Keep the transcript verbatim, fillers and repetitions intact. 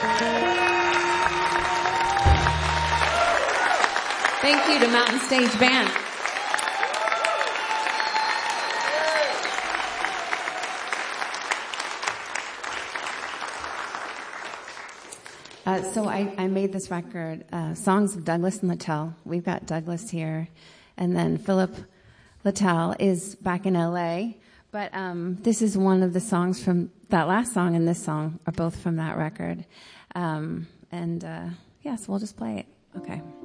Thank you to Mountain Stage Band. Uh, so I, I made this record, uh, songs of Douglas and Littell. We've got Douglas here, and then Philip Littell is back in L A. But um, this is one of the songs from that last song, and this song are both from that record. Um, and uh, yes, yeah, so we'll just play it. Okay.